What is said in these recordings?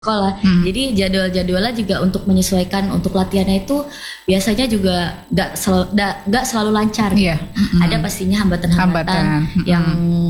sekolah. Jadi jadwal-jadwalnya juga untuk menyesuaikan untuk latihannya itu biasanya juga nggak selalu lancar. Iya. Ada pastinya hambatan-hambatan yang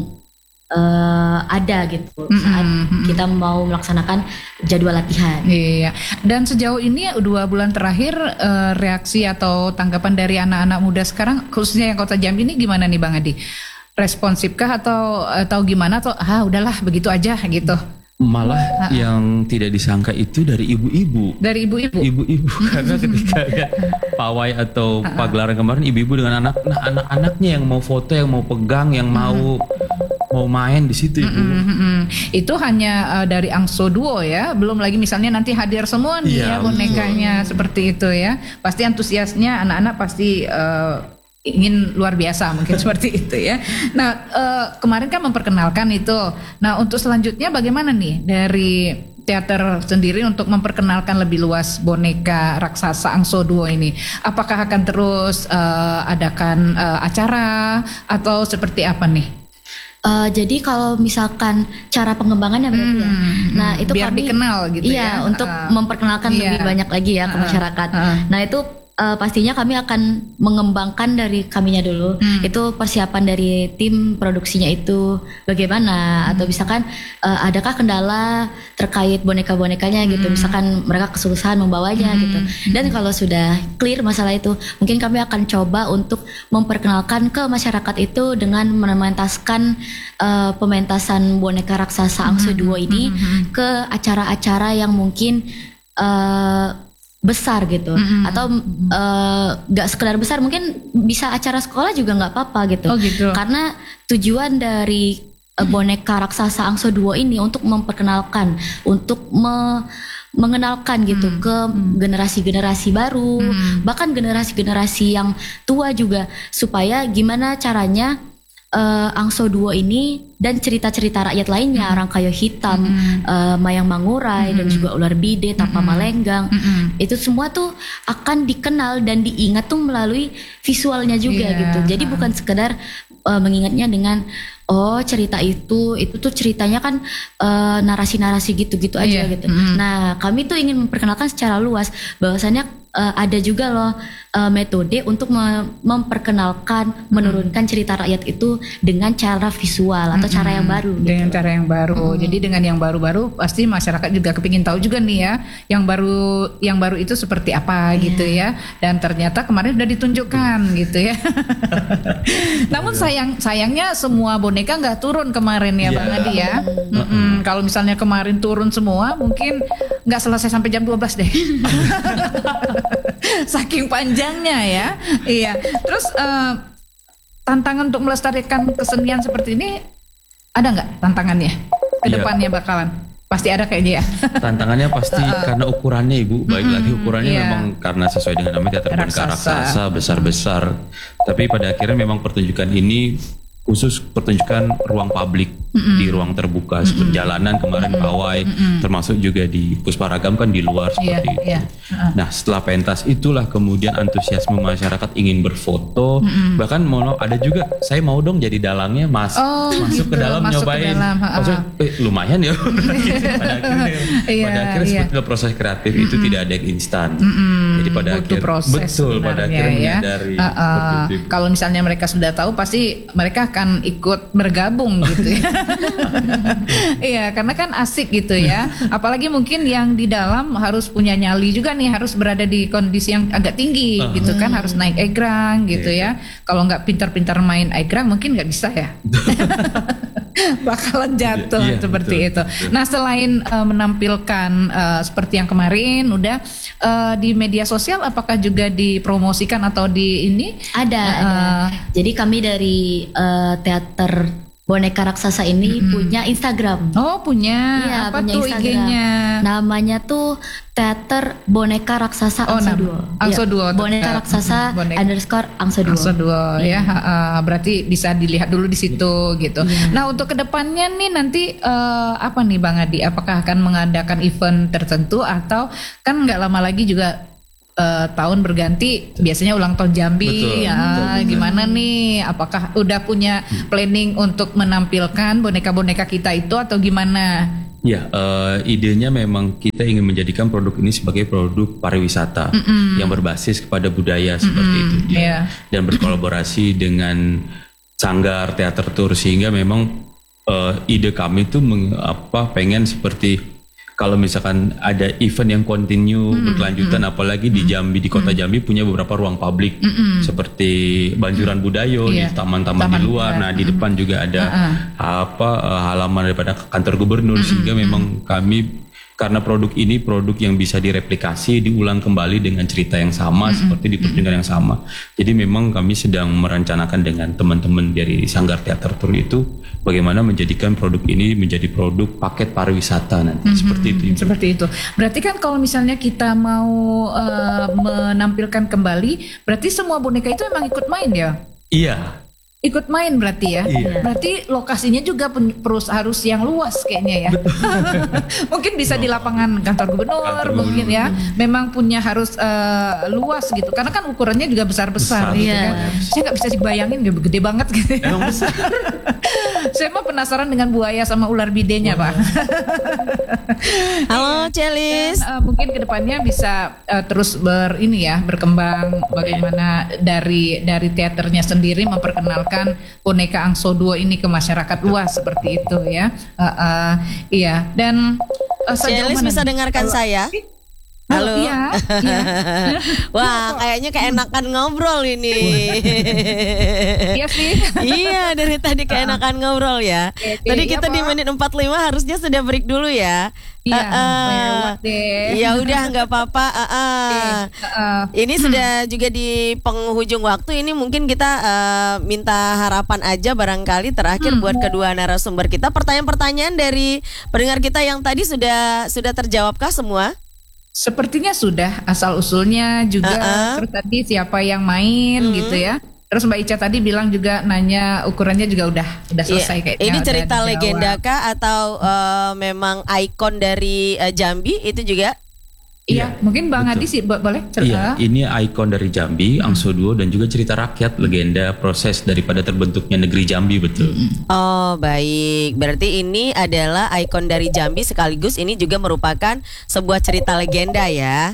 ada gitu saat kita mau melaksanakan jadwal latihan. Iya. Dan sejauh ini 2 bulan terakhir reaksi atau tanggapan dari anak-anak muda sekarang khususnya yang Kota Jambi ini gimana nih Bang Adi? Responsifkah atau gimana atau udahlah begitu aja gitu? Malah yang tidak disangka itu dari ibu-ibu. Dari ibu-ibu. Ibu-ibu karena ketika ya, pawai atau pagelaran kemarin ibu-ibu dengan anak-anaknya yang mau foto, yang mau pegang, yang mau main di situ ibu. Itu hanya dari Angso Duo ya, belum lagi misalnya nanti hadir semua nih ya bonekanya seperti itu ya. Pasti antusiasnya anak-anak pasti ingin luar biasa mungkin seperti itu ya. Nah kemarin kan memperkenalkan itu. Nah untuk selanjutnya bagaimana nih dari teater sendiri untuk memperkenalkan lebih luas boneka raksasa Angso Duo ini? Apakah akan terus adakan acara atau seperti apa nih? Jadi kalau misalkan cara pengembangannya berarti ya. Nah itu biar kami dikenal gitu ya. Iya untuk memperkenalkan lebih banyak lagi ya ke masyarakat. Nah itu pastinya kami akan mengembangkan dari kaminya dulu. Itu persiapan dari tim produksinya itu bagaimana atau misalkan adakah kendala terkait boneka-bonekanya gitu. Misalkan mereka kesusahan membawanya gitu. Dan kalau sudah clear masalah itu, mungkin kami akan coba untuk memperkenalkan ke masyarakat itu dengan mementaskan pementasan boneka raksasa Angso Duo ini ke acara-acara yang mungkin besar gitu atau gak sekedar besar, mungkin bisa acara sekolah juga gak apa-apa gitu. Karena tujuan dari boneka raksasa Angso Duo ini untuk memperkenalkan, untuk mengenalkan gitu ke generasi-generasi baru, bahkan generasi-generasi yang tua juga, supaya gimana caranya Angso Duo ini dan cerita-cerita rakyat lainnya, Rangkayo Hitam, Mayang Mangurai, dan juga Ular Bide, Tapa Malenggang, itu semua tuh akan dikenal dan diingat tuh melalui visualnya juga gitu. Jadi bukan sekedar mengingatnya dengan cerita itu tuh ceritanya kan narasi-narasi gitu-gitu aja gitu. Nah kami tuh ingin memperkenalkan secara luas bahwasannya ada juga loh metode untuk memperkenalkan, menurunkan cerita rakyat itu dengan cara visual atau cara yang baru. Dengan cara yang baru. Jadi dengan yang baru-baru pasti masyarakat juga kepingin tahu juga nih ya, yang baru itu seperti apa gitu ya. Dan ternyata kemarin udah ditunjukkan gitu ya. Namun sayangnya semua boneka nggak turun kemarin ya Bang Adi ya. Kalau misalnya kemarin turun semua, mungkin nggak selesai sampai jam 12 deh. Saking panjangnya ya. Iya. Terus tantangan untuk melestarikan kesenian seperti ini ada nggak tantangannya? Kedepannya bakalan pasti ada kayaknya ya. Tantangannya pasti karena ukurannya Ibu. Baik lagi ukurannya memang karena sesuai dengan namanya teater boneka raksasa besar-besar. Tapi pada akhirnya memang pertunjukan ini khusus pertunjukan ruang publik, di ruang terbuka seperti jalanan kemarin pawai, termasuk juga di Pusparagam kan di luar seperti itu. Nah setelah pentas itulah kemudian antusiasme masyarakat ingin berfoto, bahkan ada juga saya mau dong jadi dalangnya masuk ke dalam nyobain, maksudnya lumayan ya. Pada akhirnya sebetulnya proses kreatif itu tidak ada yang instan. Jadi pada akhirnya pada akhirnya menyadari kalau misalnya mereka sudah tahu pasti mereka akan ikut bergabung gitu ya. Iya, karena kan asik gitu ya. Apalagi mungkin yang di dalam harus punya nyali juga nih, harus berada di kondisi yang agak tinggi gitu kan, harus naik egrang gitu ya. Kalau nggak pintar-pintar main egrang mungkin nggak bisa ya. Bakalan jatuh seperti itu. Nah selain menampilkan seperti yang kemarin udah di media sosial, apakah juga dipromosikan atau di ini? Ada. Jadi kami dari teater boneka raksasa ini punya Instagram. Oh punya. Iya, apa punya tuh Instagram. IG-nya? Namanya tuh teater boneka raksasa Angso Duo. Angso Duo. Boneka raksasa _Angso Duo. Angso Duo ya. Berarti bisa dilihat dulu di situ gitu. Nah untuk kedepannya nih nanti apa nih Bang Adi? Apakah akan mengadakan event tertentu atau kan nggak lama lagi juga tahun berganti, biasanya ulang tahun Jambi. Betul. Gimana nih? Apakah udah punya planning untuk menampilkan boneka-boneka kita itu atau gimana? Ya, idenya memang kita ingin menjadikan produk ini sebagai produk pariwisata yang berbasis kepada budaya seperti itu, dan berkolaborasi dengan Sanggar Teater Tour, sehingga memang ide kami tuh pengen seperti kalau misalkan ada event yang continue berkelanjutan, apalagi di Jambi, di kota Jambi punya beberapa ruang publik seperti Banjuran Budayo, di taman-taman di luar. Nah, di depan juga ada halaman daripada kantor gubernur, sehingga memang kami, karena produk ini produk yang bisa direplikasi, diulang kembali dengan cerita yang sama, seperti dipertunjukkan yang sama. Jadi memang kami sedang merencanakan dengan teman-teman dari Sanggar Teater Tour itu bagaimana menjadikan produk ini menjadi produk paket pariwisata nanti, seperti itu. Seperti itu. Berarti kan kalau misalnya kita mau menampilkan kembali, berarti semua boneka itu memang ikut main ya? Iya. Ikut main berarti ya? Iya. Berarti lokasinya juga harus yang luas kayaknya ya? Mungkin bisa di lapangan kantor gubernur mungkin ya? Memang punya harus luas gitu, karena kan ukurannya juga besar-besar gitu kan. Saya nggak bisa dibayangin, gede banget gitu. Emang besar. Saya mah penasaran dengan buaya sama ular bidenya Pak. Halo Celis. Mungkin kedepannya bisa terus berkembang bagaimana dari teaternya sendiri memperkenalkan boneka Angso Duo ini ke masyarakat luas seperti itu ya. Iya, dan Celis bisa dengarkan saya? Halo. Iya. Wah, kayaknya keenakan ngobrol ini. Iya sih. Iya, dari tadi keenakan ngobrol ya. Tadi kita di menit 45 harusnya sudah break dulu ya. Iya, lewat deh. Ya udah, nggak apa-apa. Ini sudah juga di penghujung waktu. Ini mungkin kita minta harapan aja barangkali terakhir buat kedua narasumber kita. Pertanyaan-pertanyaan dari pendengar kita yang tadi sudah terjawabkah semua? Sepertinya sudah, asal usulnya juga, terus tadi siapa yang main gitu ya. Terus Mbak Ica tadi bilang juga nanya ukurannya juga udah selesai kayaknya. Ini cerita legenda kah atau memang ikon dari Jambi itu juga? Iya, mungkin Bang Adi sih boleh cerita. Iya, ini ikon dari Jambi, Angso Duo, dan juga cerita rakyat, legenda proses daripada terbentuknya negeri Jambi, betul. Oh baik, berarti ini adalah ikon dari Jambi sekaligus ini juga merupakan sebuah cerita legenda ya.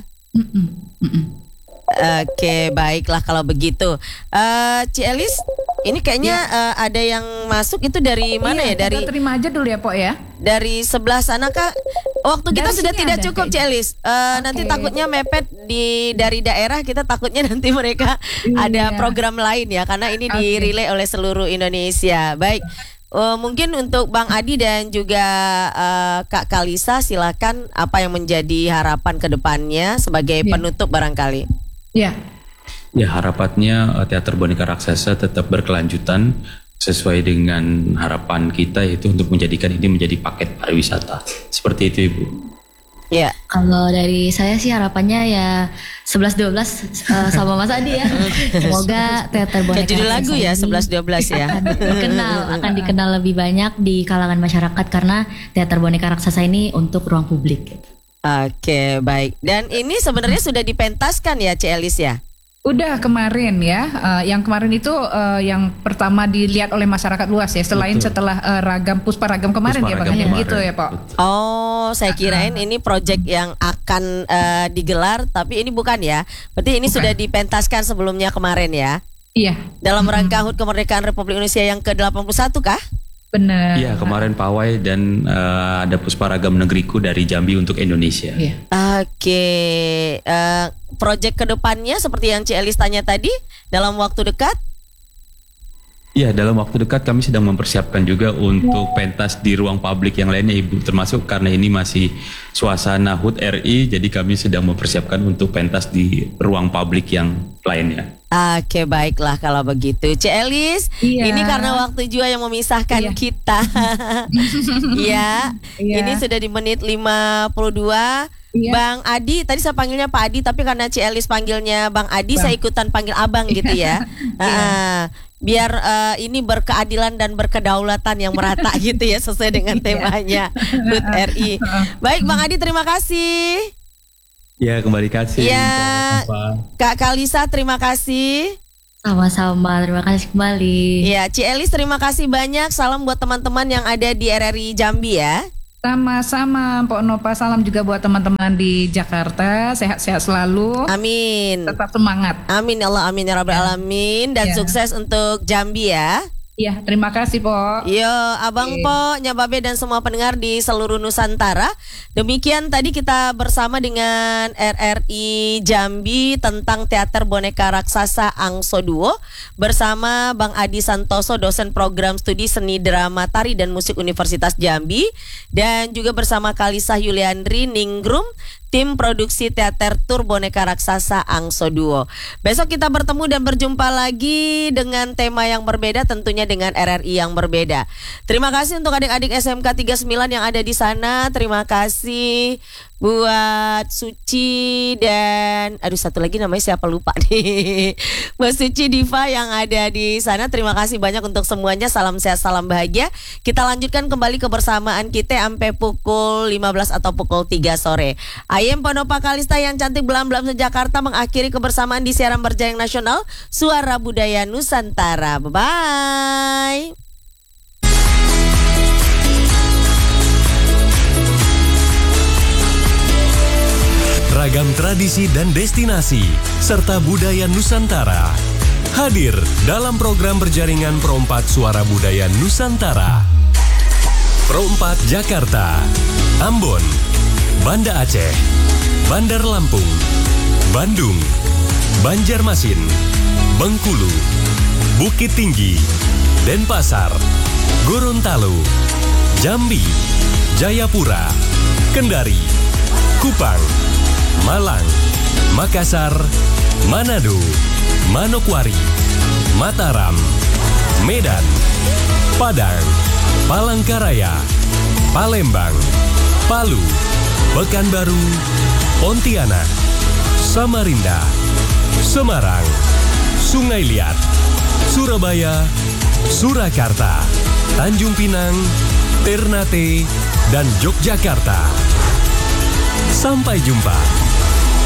Oke, baiklah kalau begitu. Ci Elis, ini kayaknya ada yang masuk itu dari mana ya? Dari kita terima aja dulu ya, Pok ya. Dari sebelah sana Kak. Waktu kita Dari sudah sini tidak ada, cukup, Ci Elis. Nanti takutnya mepet dari daerah, kita takutnya nanti mereka ada program lain ya, karena ini di-relay oleh seluruh Indonesia. Baik. Mungkin untuk Bang Adi dan juga Kak Kalisa, silakan apa yang menjadi harapan ke depannya sebagai penutup barangkali. Ya. Ya, harapannya teater boneka raksasa tetap berkelanjutan sesuai dengan harapan kita, yaitu untuk menjadikan ini menjadi paket pariwisata. Seperti itu, Ibu. Ya. Kalau dari saya sih harapannya ya 11-12 sama Mas Adi ya. Semoga teater boneka judul lagu ya 11-12 ya. akan dikenal lebih banyak di kalangan masyarakat, karena teater boneka raksasa ini untuk ruang publik. Oke, baik. Dan ini sebenarnya sudah dipentaskan ya, Ci Elis ya? Udah kemarin ya, yang kemarin itu yang pertama dilihat oleh masyarakat luas ya, selain setelah Puspa Ragam kemarin ya Bang, gitu ya Pak. Oh, saya kirain ini proyek yang akan digelar, tapi ini bukan ya. Berarti ini sudah dipentaskan sebelumnya kemarin ya? Iya. Dalam rangka HUT Kemerdekaan Republik Indonesia yang ke-81 kah? Benar. Iya, kemarin pawai dan ada Puspa Ragam Negeriku dari Jambi untuk Indonesia. Iya. Oke, proyek kedepannya seperti yang Ci Elis tanya tadi, dalam waktu dekat? Iya, dalam waktu dekat kami sedang mempersiapkan juga untuk pentas di ruang publik yang lainnya, Ibu. Termasuk karena ini masih suasana HUT RI, jadi kami sedang mempersiapkan untuk pentas di ruang publik yang lainnya. Oke, baiklah kalau begitu. Ci Elis, ini karena waktu juga yang memisahkan kita. Iya, ini sudah di menit 52. Bang Adi, tadi saya panggilnya Pak Adi, tapi karena Ci Elis panggilnya Bang Adi, saya ikutan panggil Abang gitu ya. Biar ini berkeadilan dan berkedaulatan yang merata gitu ya, sesuai dengan temanya HUT RI. Baik Bang Adi, terima kasih. Ya, kembali kasih. Ya, Kak Kalisa, terima kasih. Sama-sama, terima kasih kembali. Ya, Ci Elis terima kasih banyak. Salam buat teman-teman yang ada di RRI Jambi ya. Sama-sama Mpok Nopa, salam juga buat teman-teman di Jakarta, sehat-sehat selalu. Amin. Tetap semangat. Amin ya Allah, amin ya Rabbal Alamin. Dan sukses untuk Jambi ya. Iya, terima kasih Po. Yo, Abang Po, Nyababe dan semua pendengar di seluruh Nusantara. Demikian tadi kita bersama dengan RRI Jambi tentang teater boneka raksasa Angso Duo bersama Bang Adi Santoso, dosen program studi seni drama tari dan musik Universitas Jambi, dan juga bersama Kalisa Yuliandri Ningrum, tim produksi teater tur boneka raksasa Angso Duo. Besok kita bertemu dan berjumpa lagi dengan tema yang berbeda, tentunya dengan RRI yang berbeda. Terima kasih untuk adik-adik SMK 39 yang ada di sana. Terima kasih buat Suci dan satu lagi namanya siapa lupa nih. Buat Suci Diva yang ada di sana. Terima kasih banyak untuk semuanya. Salam sehat, salam bahagia. Kita lanjutkan kembali kebersamaan kita sampai pukul 15 atau pukul 3 sore. Ayem Ponopa Kalista yang cantik belam-belam se-Jakarta mengakhiri kebersamaan di siaran berjayang nasional Suara Budaya Nusantara. Bye-bye. Ragam tradisi dan destinasi serta budaya Nusantara hadir dalam program berjaringan Pro 4 Suara Budaya Nusantara. Pro 4 Jakarta, Ambon, Banda Aceh, Bandar Lampung, Bandung, Banjarmasin, Bengkulu, Bukit Tinggi, Denpasar, Gorontalo, Jambi, Jayapura, Kendari, Kupang, Malang, Makassar, Manado, Manokwari, Mataram, Medan, Padang, Palangkaraya, Palembang, Palu, Pekanbaru, Pontianak, Samarinda, Semarang, Sungai Liat, Surabaya, Surakarta, Tanjung Pinang, Ternate, dan Yogyakarta. Sampai jumpa.